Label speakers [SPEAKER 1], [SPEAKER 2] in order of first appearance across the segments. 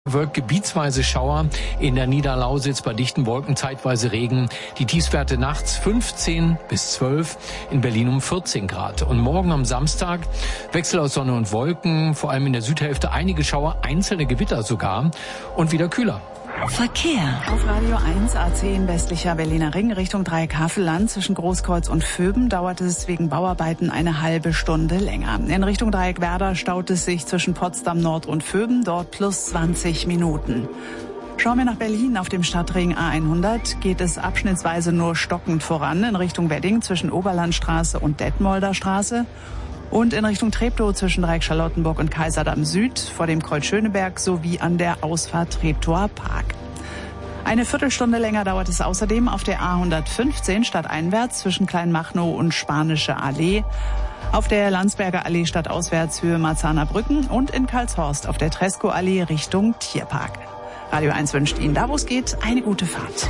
[SPEAKER 1] Wirkt gebietsweise Schauer in der Niederlausitz, bei dichten Wolken zeitweise Regen. Die Tiefstwerte nachts 15 bis 12, in Berlin um 14 Grad. Und morgen am Samstag Wechsel aus Sonne und Wolken, vor allem in der Südhälfte einige Schauer, einzelne Gewitter sogar und wieder kühler.
[SPEAKER 2] Verkehr.
[SPEAKER 3] Auf Radio 1 A10 westlicher Berliner Ring Richtung Dreieck Havelland zwischen Großkreuz und Vöben dauert es wegen Bauarbeiten eine halbe Stunde länger. In Richtung Dreieck Werder staut es sich zwischen Potsdam Nord und Vöben, dort plus 20 Minuten. Schauen wir nach Berlin. Auf dem Stadtring A100 geht es abschnittsweise nur stockend voran in Richtung Wedding zwischen Oberlandstraße und Detmolder Straße. Und in Richtung Treptow zwischen Dreieck Charlottenburg und Kaiserdamm Süd vor dem Kreuz Schöneberg sowie an der Ausfahrt Treptower Park. Eine Viertelstunde länger dauert es außerdem auf der A115 stadteinwärts zwischen Kleinmachnow und Spanische Allee, auf der Landsberger Allee stadtauswärts Höhe Marzahner Brücken und in Karlshorst auf der Tresco-Allee Richtung Tierpark. Radio 1 wünscht Ihnen, da wo es geht, eine gute Fahrt.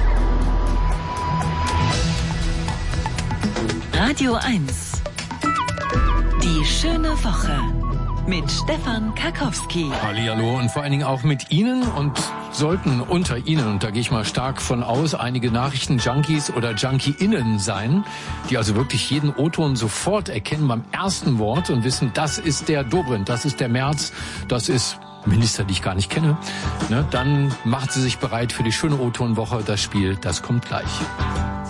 [SPEAKER 2] Radio 1. Die schöne Woche mit Stefan Karkowski.
[SPEAKER 1] Hallihallo und vor allen Dingen auch mit Ihnen und sollten unter Ihnen, und da gehe ich mal stark von aus, einige Nachrichten-Junkies oder Junkie-Innen sein, die also wirklich jeden O-Ton sofort erkennen beim ersten Wort und wissen, das ist der Dobrindt, das ist der Merz, das ist Minister, die ich gar nicht kenne. Ne, dann macht sie sich bereit für die schöne O-Ton-Woche. Das Spiel, das kommt gleich.